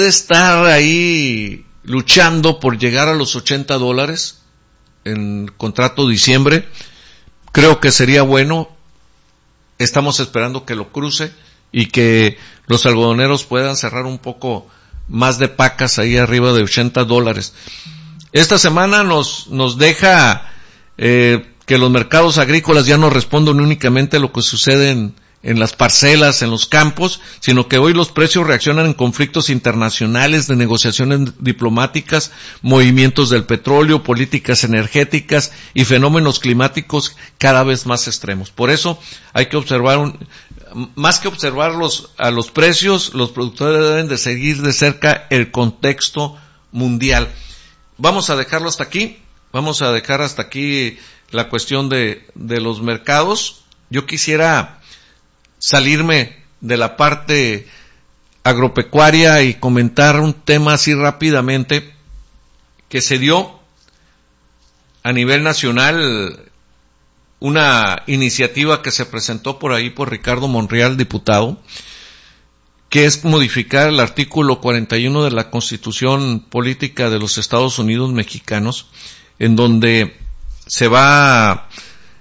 estar ahí luchando por llegar a los $80 en contrato diciembre. Creo que sería bueno. Estamos esperando que lo cruce y que los algodoneros puedan cerrar un poco más de pacas ahí arriba de $80. Esta semana nos deja que los mercados agrícolas ya no responden únicamente a lo que sucede en las parcelas, en los campos, sino que hoy los precios reaccionan en conflictos internacionales, de negociaciones diplomáticas, movimientos del petróleo, políticas energéticas y fenómenos climáticos cada vez más extremos. Por eso hay que observar más que observar a los precios, los productores deben de seguir de cerca el contexto mundial. Vamos a dejarlo hasta aquí. Vamos a dejar hasta aquí la cuestión de los mercados. Yo quisiera salirme de la parte agropecuaria y comentar un tema así rápidamente que se dio a nivel nacional, una iniciativa que se presentó por ahí por Ricardo Monreal, diputado, que es modificar el artículo 41 de la Constitución Política de los Estados Unidos Mexicanos, en donde se va a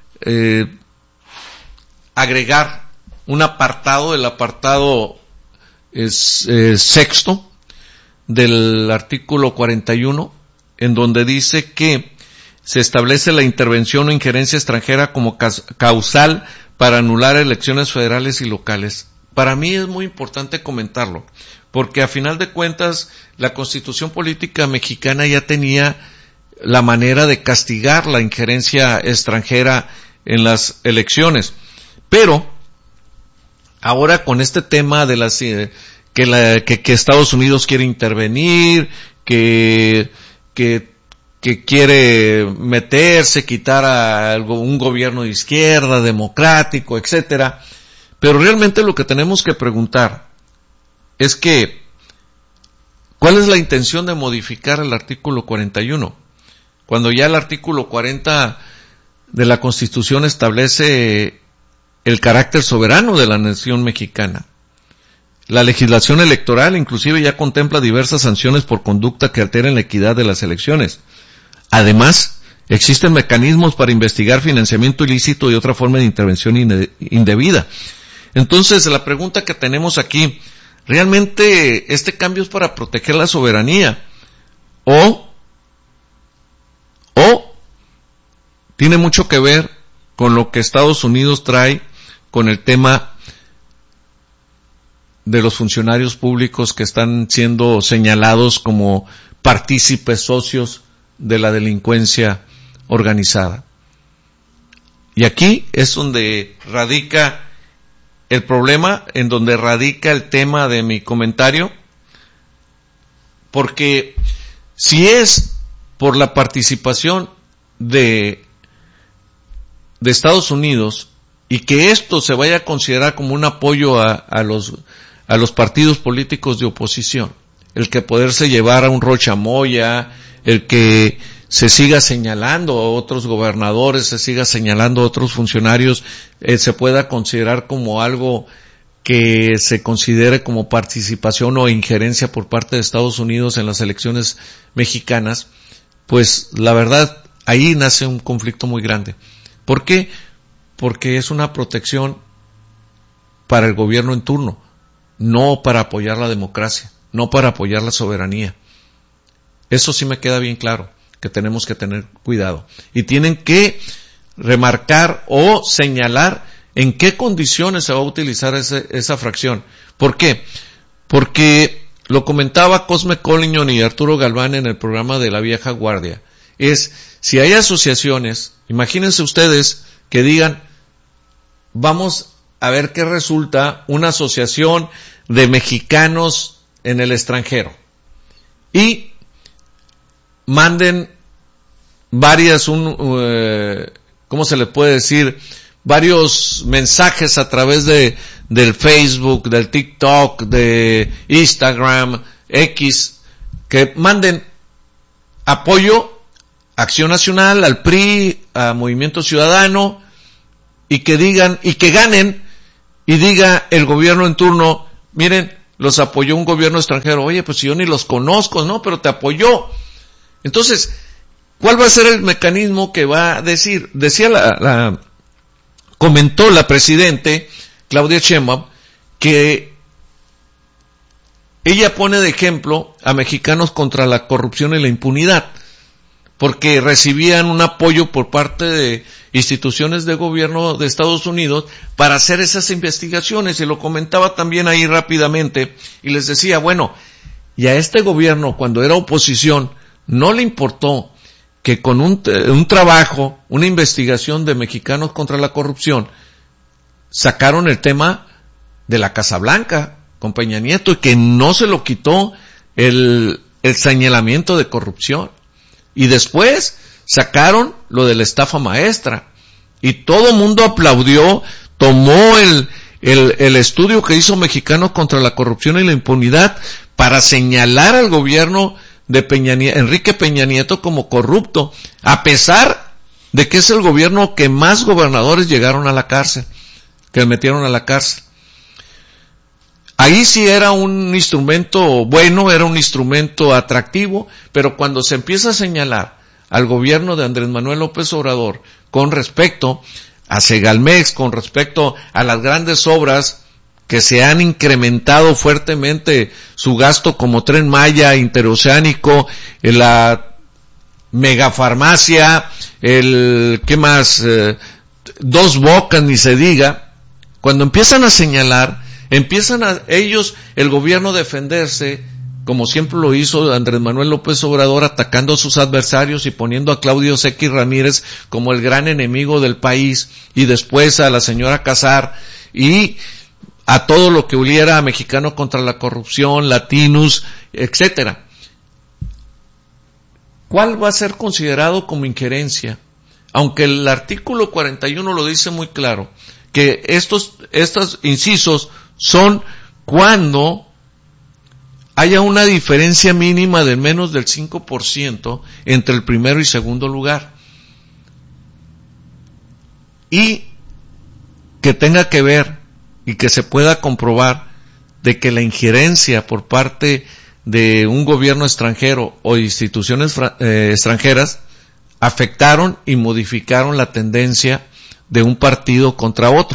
agregar un apartado, el apartado sexto del artículo 41, en donde dice que se establece la intervención o injerencia extranjera como causal para anular elecciones federales y locales. Para mí es muy importante comentarlo, porque a final de cuentas la Constitución Política Mexicana ya tenía la manera de castigar la injerencia extranjera en las elecciones, pero ahora con este tema de las que Estados Unidos quiere intervenir, que quiere meterse, quitar a un gobierno de izquierda, democrático, etcétera. Pero realmente lo que tenemos que preguntar es que ¿cuál es la intención de modificar el artículo 41? Cuando ya el artículo 40 de la Constitución establece el carácter soberano de la nación mexicana. La legislación electoral inclusive ya contempla diversas sanciones por conducta que alteren la equidad de las elecciones. Además, existen mecanismos para investigar financiamiento ilícito y otra forma de intervención indebida. Entonces, la pregunta que tenemos aquí, ¿realmente este cambio es para proteger la soberanía? ¿O tiene mucho que ver con lo que Estados Unidos trae con el tema de los funcionarios públicos que están siendo señalados como partícipes socios de la delincuencia organizada? Y aquí es donde radica el problema, en donde radica el tema de mi comentario, porque si es por la participación de Estados Unidos y que esto se vaya a considerar como un apoyo a los partidos políticos de oposición, el que poderse llevar a un Rocha Moya, el que se siga señalando a otros gobernadores, se siga señalando a otros funcionarios, se pueda considerar como algo que se considere como participación o injerencia por parte de Estados Unidos en las elecciones mexicanas, pues la verdad ahí nace un conflicto muy grande. ¿Por qué? Porque es una protección para el gobierno en turno, no para apoyar la democracia, no para apoyar la soberanía. Eso sí me queda bien claro, que tenemos que tener cuidado. Y tienen que remarcar o señalar en qué condiciones se va a utilizar esa fracción. ¿Por qué? Porque lo comentaba Cosme Collignon y Arturo Galván en el programa de La Vieja Guardia. Si hay asociaciones, imagínense ustedes que digan, vamos a ver qué resulta una asociación de mexicanos en el extranjero. Y manden ¿cómo se le puede decir? Varios mensajes a través del Facebook, del TikTok, de Instagram, X, que manden apoyo a Acción Nacional, al PRI, a Movimiento Ciudadano, y que digan, y que ganen, y diga el gobierno en turno, miren, los apoyó un gobierno extranjero. Oye, pues si yo ni los conozco, ¿no? Pero te apoyó. Entonces, ¿cuál va a ser el mecanismo que va a decir? Comentó la presidente Claudia Sheinbaum que ella pone de ejemplo a mexicanos contra la corrupción y la impunidad, porque recibían un apoyo por parte de instituciones de gobierno de Estados Unidos para hacer esas investigaciones, y lo comentaba también ahí rápidamente, y les decía, bueno, y a este gobierno cuando era oposición no le importó que con un trabajo, una investigación de mexicanos contra la corrupción, sacaron el tema de la Casa Blanca con Peña Nieto y que no se lo quitó el señalamiento de corrupción. Y después sacaron lo de la estafa maestra y todo mundo aplaudió, tomó el estudio que hizo Mexicanos contra la corrupción y la impunidad para señalar al gobierno de Enrique Peña Nieto como corrupto, a pesar de que es el gobierno que más gobernadores llegaron a la cárcel, que metieron a la cárcel. Ahí sí era un instrumento bueno, era un instrumento atractivo, pero cuando se empieza a señalar al gobierno de Andrés Manuel López Obrador con respecto a Segalmex, con respecto a las grandes obras que se han incrementado fuertemente su gasto, como Tren Maya, Interoceánico, la megafarmacia, ¿qué más? Dos Bocas, ni se diga. Cuando empiezan a señalar, empiezan a ellos, el gobierno, defenderse, como siempre lo hizo Andrés Manuel López Obrador, atacando a sus adversarios y poniendo a Claudio X Ramírez como el gran enemigo del país, y después a la señora Casar, y a todo lo que oliera a Mexicano contra la corrupción, Latinus, etcétera. ¿Cuál va a ser considerado como injerencia? Aunque el artículo 41 lo dice muy claro, que estos incisos son cuando haya una diferencia mínima de menos del 5% entre el primero y segundo lugar, y que tenga que ver y que se pueda comprobar de que la injerencia por parte de un gobierno extranjero o instituciones extranjeras afectaron y modificaron la tendencia de un partido contra otro.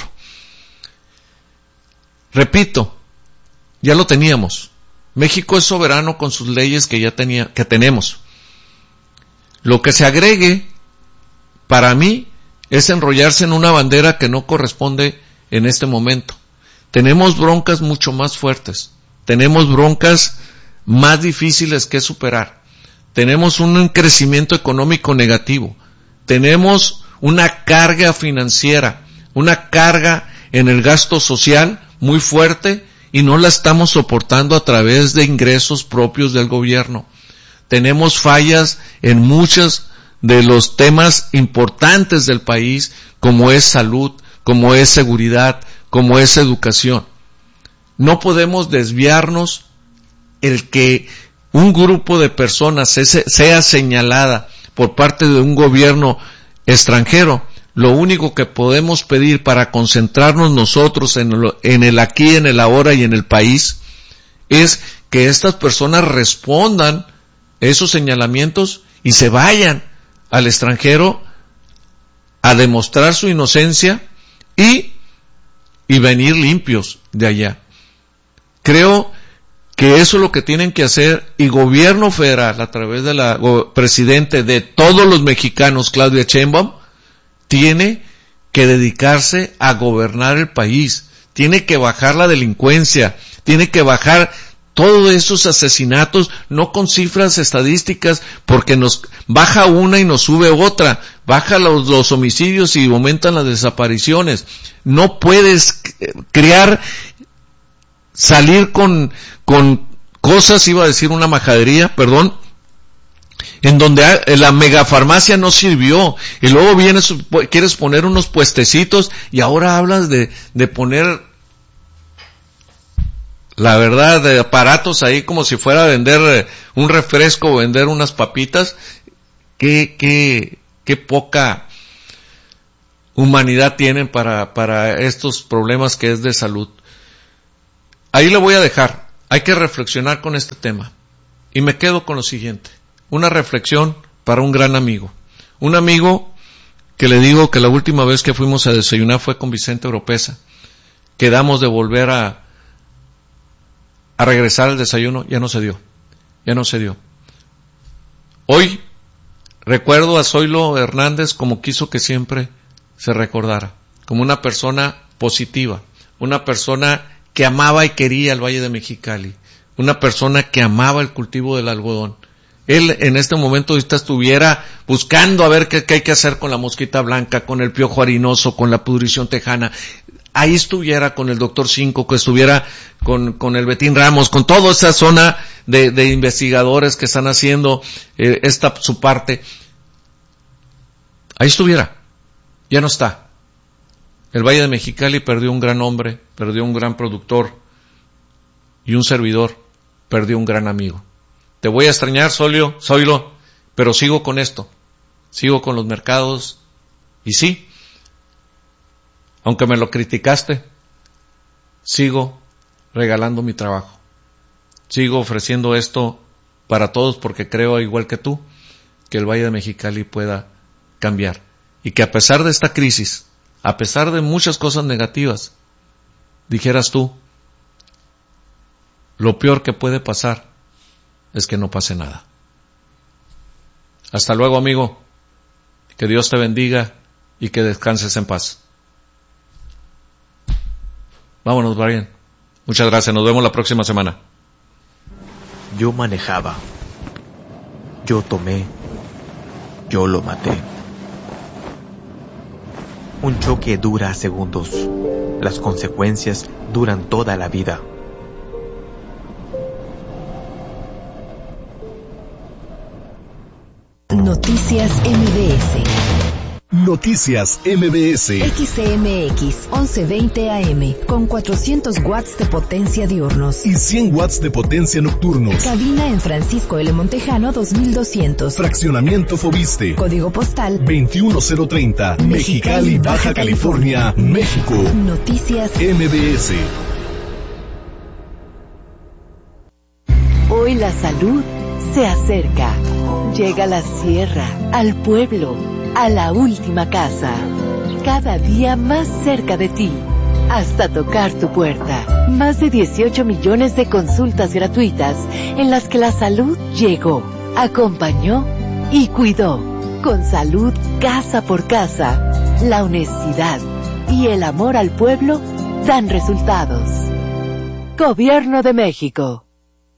Repito, ya lo teníamos. México es soberano con sus leyes que tenemos. Lo que se agregue, para mí, es enrollarse en una bandera que no corresponde en este momento. Tenemos broncas mucho más fuertes. Tenemos broncas más difíciles que superar. Tenemos un crecimiento económico negativo. Tenemos una carga financiera, una carga en el gasto social muy fuerte, y no la estamos soportando a través de ingresos propios del gobierno. Tenemos fallas en muchos de los temas importantes del país, como es salud, como es seguridad, como es educación. No podemos desviarnos el que un grupo de personas sea señalada por parte de un gobierno extranjero. Lo único que podemos pedir para concentrarnos nosotros en el aquí, en el ahora y en el país, es que estas personas respondan esos señalamientos y se vayan al extranjero a demostrar su inocencia y venir limpios de allá. Creo que eso es lo que tienen que hacer, y gobierno federal, a través de la presidente de todos los mexicanos, Claudia Sheinbaum, tiene que dedicarse a gobernar el país, tiene que bajar la delincuencia, tiene que bajar todos esos asesinatos, no con cifras estadísticas, porque nos baja una y nos sube otra, baja los homicidios y aumentan las desapariciones. No puedes salir con cosas, iba a decir una majadería, perdón, en donde la megafarmacia no sirvió, y luego quieres poner unos puestecitos, y ahora hablas de poner, la verdad, de aparatos ahí como si fuera a vender un refresco o vender unas papitas. Qué poca humanidad tienen para estos problemas que es de salud. Ahí le voy a dejar. hay que reflexionar con este tema. Y me quedo con lo siguiente. Una reflexión para un gran amigo. Un amigo que le digo que la última vez que fuimos a desayunar fue con Vicente Oropesa. Quedamos de volver a regresar al desayuno, ya no se dio. Hoy recuerdo a Zoilo Hernández como quiso que siempre se recordara, como una persona positiva, una persona que amaba y quería el Valle de Mexicali, una persona que amaba el cultivo del algodón. Él en este momento ahorita estuviera buscando a ver qué hay que hacer con la mosquita blanca, con el piojo harinoso, con la pudrición tejana. Ahí estuviera con el doctor Cinco, que estuviera con el Betín Ramos, con toda esa zona de investigadores que están haciendo su parte. Ahí estuviera. Ya no está. El Valle de Mexicali perdió un gran hombre, perdió un gran productor, y un servidor perdió un gran amigo. Te voy a extrañar, Zoilo, pero sigo con esto. Sigo con los mercados. Y sí, aunque me lo criticaste, sigo regalando mi trabajo. Sigo ofreciendo esto para todos porque creo, igual que tú, que el Valle de Mexicali pueda cambiar. Y que a pesar de esta crisis, a pesar de muchas cosas negativas, dijeras tú, lo peor que puede pasar es que no pase nada. Hasta luego, amigo. Que Dios te bendiga y que descanses en paz. Vámonos, Brian. Muchas gracias. Nos vemos la próxima semana. Yo manejaba. Yo tomé. Yo lo maté. Un choque dura segundos. Las consecuencias duran toda la vida. Noticias MBS. Noticias MBS. XCMX 1120 AM con 400 watts de potencia diurnos y 100 watts de potencia nocturnos. Cabina en Francisco L. Montejano 2200. Fraccionamiento Fobiste. Código postal 21030. Mexicali, Baja California, México. Noticias MBS. Hoy la salud se acerca. Llega a la sierra, al pueblo, a la última casa. Cada día más cerca de ti. Hasta tocar tu puerta. Más de 18 millones de consultas gratuitas en las que la salud llegó, acompañó y cuidó. Con salud casa por casa, la honestidad y el amor al pueblo dan resultados. Gobierno de México.